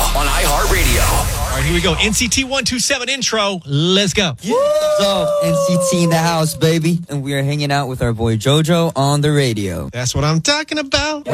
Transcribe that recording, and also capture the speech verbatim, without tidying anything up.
on iHeartRadio. All right, here we go. N C T one two seven intro. Let's go. So, N C T in the house, baby. And we are hanging out with our boy JoJo on the radio. That's what I'm talking about.